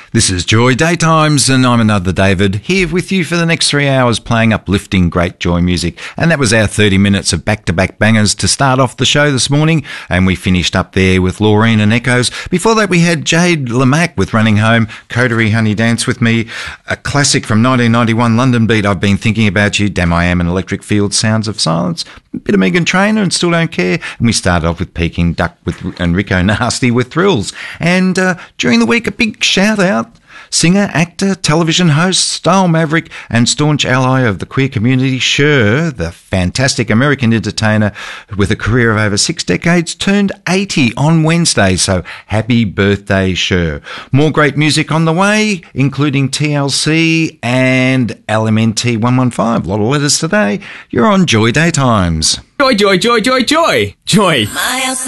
This is Joy Daytimes, and I'm another David, here with you for the next 3 hours playing uplifting great joy music. And that was our 30 minutes of back-to-back bangers to start off the show this morning, and we finished up there with Laureen and Echoes. Before that, we had Jade Lamack with Running Home, Coterie Honey Dance with Me, a classic from 1991, London Beat, I've Been Thinking About You, Damn I Am, and Electric Field, Sounds of Silence, a bit of Meghan Trainor and Still Don't Care, and we started off with Peking Duck and Rico Nasty with Thrills. And during the week, a big shout-out, singer, actor, television host, style maverick and staunch ally of the queer community, Cher, the fantastic American entertainer with a career of over 6 decades, turned 80 on Wednesday, so happy birthday, Cher. More great music on the way, including TLC and LMNT 115. A lot of letters today. You're on Joy Daytimes. Joy, joy, joy, joy, joy. Joy.